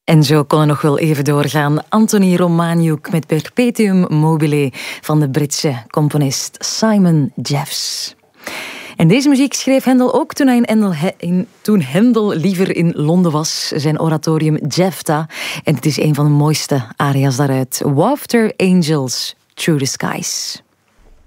En zo kon er nog wel even doorgaan. Anthony Romaniuk met Perpetuum mobile van de Britse componist Simon Jeffs. En deze muziek schreef Handel ook toen Handel liever in Londen was. Zijn oratorium Jephthah. En het is een van de mooiste aria's daaruit. Wafter Angels Through the Skies.